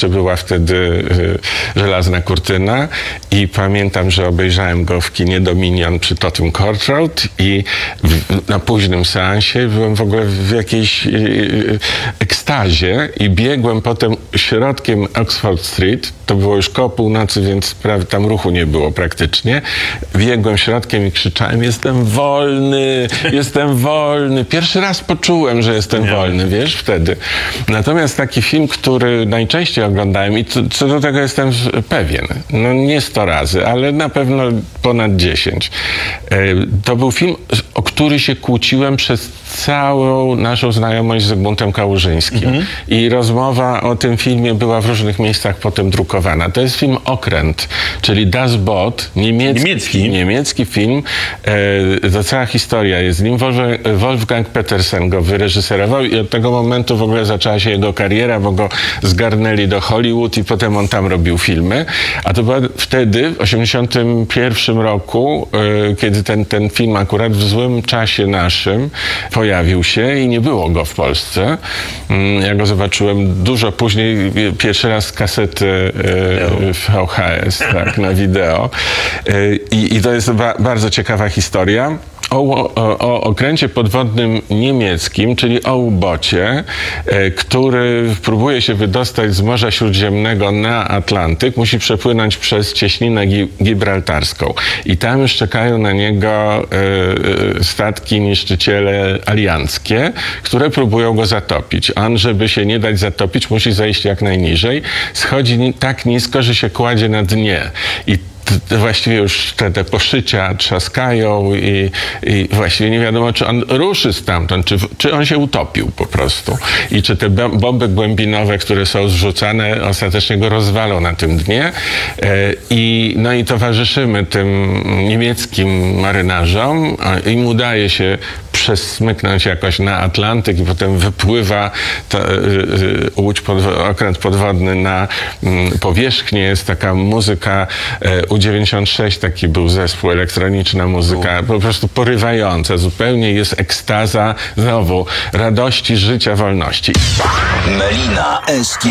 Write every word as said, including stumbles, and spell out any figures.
jeszcze była wtedy y, żelazna kurtyna i pamiętam, że obejrzałem go w kinie Dominion przy Tottenham Court Road i w, na późnym seansie byłem w ogóle w jakiejś y, y, ekstazie i biegłem potem środkiem Oxford Street. To było już koło północy, więc prawie tam ruchu nie było praktycznie. Biegłem środkiem i krzyczałem: jestem wolny, jestem wolny. Pierwszy raz poczułem, że jestem Nie. wolny, wiesz, wtedy. Natomiast taki film, który najczęściej oglądałem i co, co do tego jestem pewien, no nie sto razy, ale na pewno ponad dziesięć. To był film, o który się kłóciłem przez całą naszą znajomość z Zygmuntem Kałużyńskim. Mhm. I rozmowa o tym filmie była w różnych miejscach potem drukowana. To jest film Okręt, czyli Das Boot, niemiecki, niemiecki. niemiecki film. E, to cała historia jest z nim. Wolfgang Petersen go wyreżyserował i od tego momentu w ogóle zaczęła się jego kariera, bo go zgarnęli do Hollywood i potem on tam robił filmy. A to była wtedy, w osiemdziesiątym pierwszym roku, e, kiedy ten, ten film akurat w złym czasie naszym pojawił się i nie było go w Polsce. Ja go zobaczyłem dużo później, pierwszy raz z kasety e, V H S, tak, na wideo. E, i, I to jest ba bardzo ciekawa historia. O, o, o okręcie podwodnym niemieckim, czyli o ubocie, e, który próbuje się wydostać z Morza Śródziemnego na Atlantyk, musi przepłynąć przez cieśninę gi gibraltarską. I tam już czekają na niego e, e, statki niszczyciele alianckie, które próbują go zatopić. On, żeby się nie dać zatopić, musi zejść jak najniżej. Schodzi ni tak nisko, że się kładzie na dnie. I właściwie już te, te poszycia trzaskają i, i właściwie nie wiadomo, czy on ruszy stamtąd, czy, czy on się utopił po prostu. I czy te bomby głębinowe, które są zrzucane, ostatecznie go rozwalą na tym dnie. I, no i towarzyszymy tym niemieckim marynarzom. Im udaje się przesmyknąć jakoś na Atlantyk i potem wypływa ta, y, y, łódź, pod, okręt podwodny na y, powierzchnię. Jest taka muzyka y, U dziewięćdziesiąt sześć, taki był zespół, elektroniczna muzyka, po prostu porywająca zupełnie. Jest ekstaza, znowu, radości, życia, wolności. Melina S K